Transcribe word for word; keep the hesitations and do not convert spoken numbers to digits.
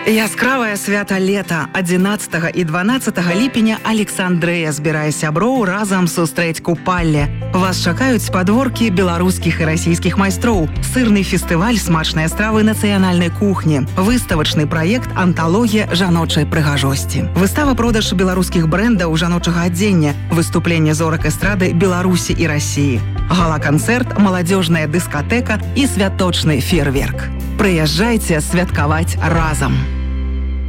Яскравае свята лета адзінаццатага і дванаццатага ліпеня Александрыя збірае сяброў разам сустрэць купалле. Вас чакаюць падворкі беларускіх і расійскіх майстроў, сырны фестываль смачныя стравы нацыянальнай кухні, выставачны праект анталогія жаночай прыгажосці. Выстава-продаж беларускіх брэндаў жаночага адзення, выступленне зорак эстрады Беларусі і Расіі, гала-канцэрт, маладзёжная дыскатэка і святочны феерверк. Прыязджайце святкаваць разам!